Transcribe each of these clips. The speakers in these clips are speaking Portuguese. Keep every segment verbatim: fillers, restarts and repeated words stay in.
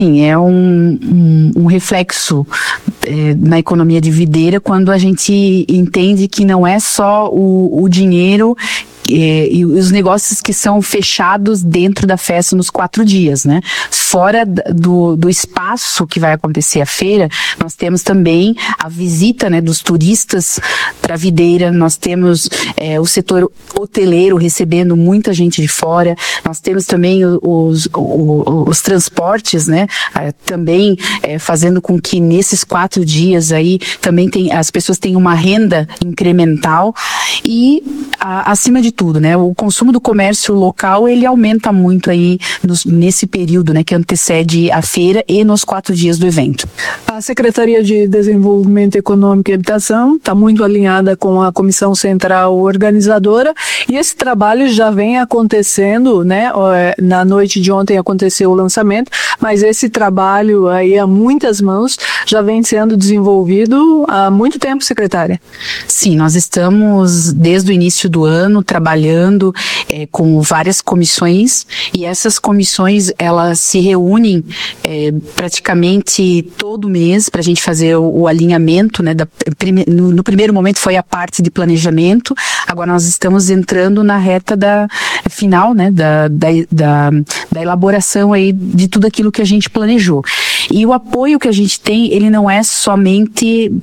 Sim, é um, um, um reflexo é, na economia de videira quando a gente entende que não é só o, o dinheiro e, e os negócios que são fechados dentro da festa nos quatro dias, né? Fora do, do espaço que vai acontecer a feira, nós temos também a visita, né, dos turistas para a videira, nós temos é, o setor hoteleiro recebendo muita gente de fora, nós temos também os, os, os transportes, né, também é, fazendo com que nesses quatro dias aí também tem, as pessoas tenham uma renda incremental e a, acima de tudo, né, o consumo do comércio local ele aumenta muito aí nos, nesse período, né, que antecede a feira e nos quatro dias do evento. A Secretaria de Desenvolvimento Econômico e Habitação está muito alinhada com a Comissão Central Organizadora e esse trabalho já vem acontecendo, né? Na noite de ontem aconteceu o lançamento, mas esse trabalho aí a muitas mãos já vem sendo desenvolvido há muito tempo, secretária. Sim, nós estamos desde o início do ano trabalhando é, com várias comissões e essas comissões elas se reúnem é, praticamente todo mês para a gente fazer o, o alinhamento, né? Da, prime, no, no primeiro momento foi a parte de planejamento, agora nós estamos entrando na reta da final, né? Da, da, da, da elaboração aí de tudo aquilo que a gente planejou. E o apoio que a gente tem, ele não é somente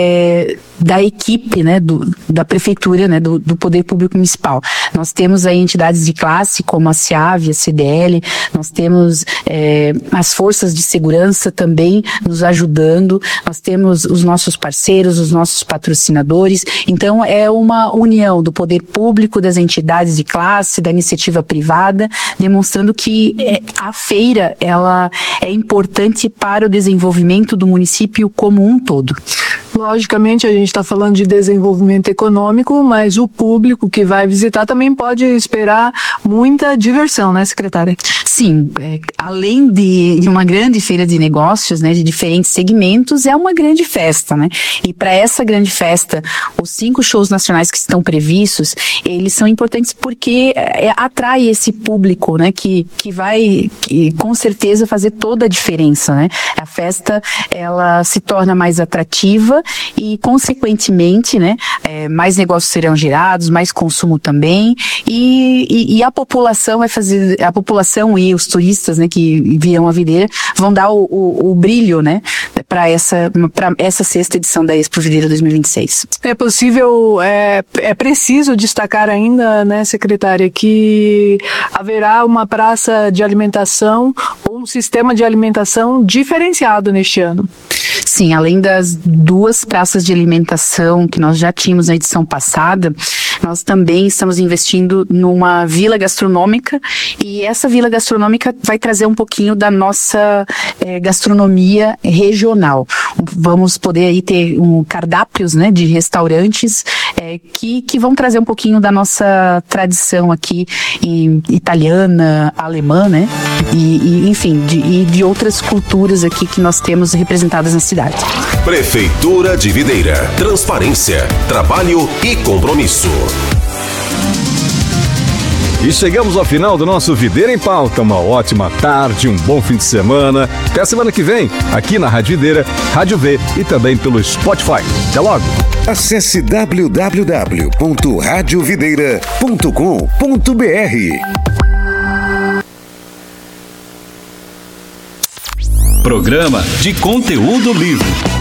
é, da equipe, né, do, da prefeitura, né, do, do Poder Público Municipal. Nós temos aí entidades de classe como a SEAV, a C D L, nós temos é, as forças de segurança também nos ajudando, nós temos os nossos parceiros, os nossos patrocinadores, então é uma união do Poder Público, das entidades de classe, da iniciativa privada, demonstrando que é, a feira, ela é importante para o desenvolvimento do município como um todo. Logicamente, a gente está falando de desenvolvimento econômico, mas o público que vai visitar também pode esperar muita diversão, né, secretária? Sim, é, além de, de uma grande feira de negócios, né, de diferentes segmentos, é uma grande festa, né? E para essa grande festa, os cinco shows nacionais que estão previstos, eles são importantes porque é, atrai esse público, né, que, que vai, que, com certeza, fazer toda a diferença, né? A festa, ela se torna mais atrativa e, consequentemente, né, é, mais negócios serão gerados, mais consumo também, e, e, e a população vai fazer, a população e os turistas, né, que virão a videira, vão dar o, o, o brilho, né, para essa, para essa sexta edição da Expo Videira dois mil e vinte e seis. É possível, é, é preciso destacar ainda, né, secretária, que haverá uma praça de alimentação ou um sistema de alimentação diferenciado neste ano. Sim, além das duas praças de alimentação que nós já tínhamos na edição passada, nós também estamos investindo numa vila gastronômica e essa vila gastronômica vai trazer um pouquinho da nossa eh, gastronomia regional. Vamos poder aí ter um cardápios, né, de restaurantes eh, que, que vão trazer um pouquinho da nossa tradição aqui em italiana, alemã, né, e, e enfim, de, e de outras culturas aqui que nós temos representadas na cidade. Prefeitura de Videira. Transparência, trabalho e compromisso. E chegamos ao final do nosso Videira em Pauta. Uma ótima tarde, um bom fim de semana. Até a semana que vem, aqui na Rádio Videira, Rádio V e também pelo Spotify. Até logo. Acesse w w w ponto rádio videira ponto com ponto b r. Programa de conteúdo livre.